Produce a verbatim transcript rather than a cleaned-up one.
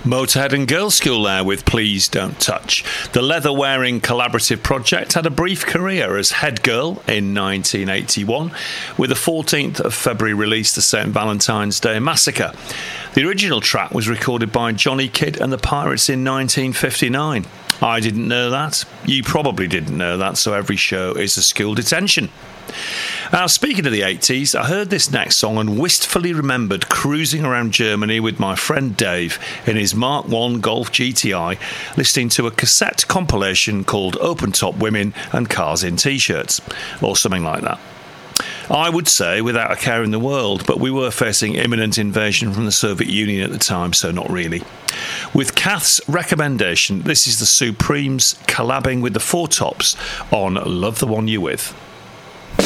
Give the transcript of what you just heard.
Motorhead and Girls' School there with Please Don't Touch. The leather-wearing collaborative project had a brief career as Head Girl in nineteen eighty-one, with the fourteenth of February release, the Saint Valentine's Day Massacre. The original track was recorded by Johnny Kidd and the Pirates in nineteen fifty-nine. I didn't know that. You probably didn't know that, so every show is a school detention. Now, speaking of the eighties, I heard this next song and wistfully remembered cruising around Germany with my friend Dave in his Mark one Golf G T I, listening to a cassette compilation called Open Top Women and Cars in T-shirts, or something like that. I would say without a care in the world, but we were facing imminent invasion from the Soviet Union at the time, so not really. With Kath's recommendation, this is the Supremes collabing with the Four Tops on Love the One You're With.